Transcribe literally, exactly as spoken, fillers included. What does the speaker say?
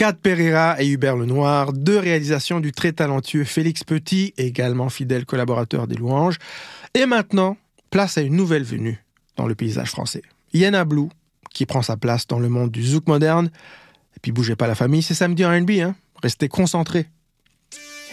Kat Pereira et Hubert Lenoir, deux réalisations du très talentueux Félix Petit, également fidèle collaborateur des Louanges. Et maintenant, place à une nouvelle venue dans le paysage français. Yenna Blue, qui prend sa place dans le monde du zouk moderne. Et puis bougez pas la famille, c'est samedi en R and B, hein. Restez concentrés.